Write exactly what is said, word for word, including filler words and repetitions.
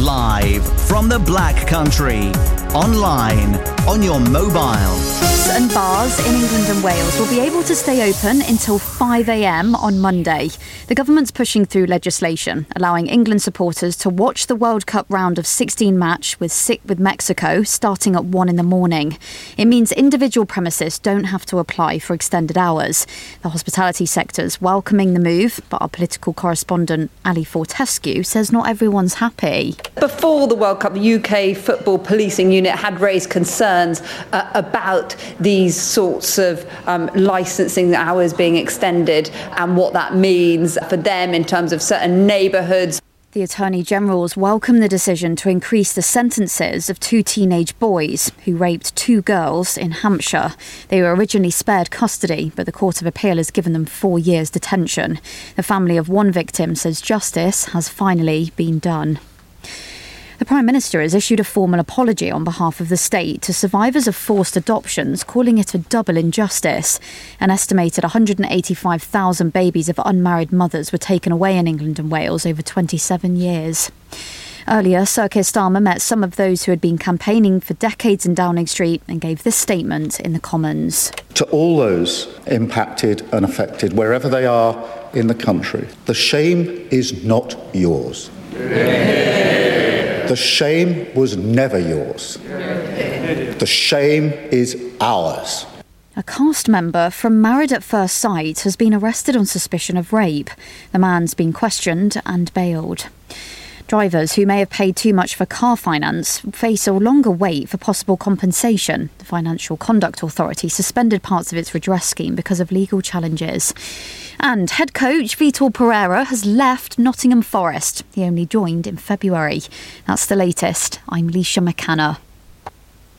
Live from the Black Country. Online, on your mobile. Pubs and bars in England and Wales will be able to stay open until five a.m. on Monday. The government's pushing through legislation allowing England supporters to watch the World Cup round of sixteen match with with Mexico starting at one in the morning. It means individual premises don't have to apply for extended hours. The hospitality sector's welcoming the move, but our political correspondent Ali Fortescue says not everyone's happy. Before the World Cup, the U K Football Policing Unit had raised concerns uh, about these sorts of um, licensing hours being extended and what that means for them in terms of certain neighbourhoods. The Attorney General's welcomed the decision to increase the sentences of two teenage boys who raped two girls in Hampshire. They were originally spared custody, but the Court of Appeal has given them four years detention. The family of one victim says justice has finally been done. The Prime Minister has issued a formal apology on behalf of the state to survivors of forced adoptions, calling it a double injustice. An estimated one hundred eighty-five thousand babies of unmarried mothers were taken away in England and Wales over twenty-seven years. Earlier, Sir Keir Starmer met some of those who had been campaigning for decades in Downing Street and gave this statement in the Commons. To all those impacted and affected, wherever they are in the country, the shame is not yours. The shame was never yours. The shame is ours. A cast member from Married at First Sight has been arrested on suspicion of rape. The man's been questioned and bailed. Drivers who may have paid too much for car finance face a longer wait for possible compensation. The Financial Conduct Authority suspended parts of its redress scheme because of legal challenges. And head coach Vitor Pereira has left Nottingham Forest. He only joined in February. That's the latest. I'm Leisha McKenna.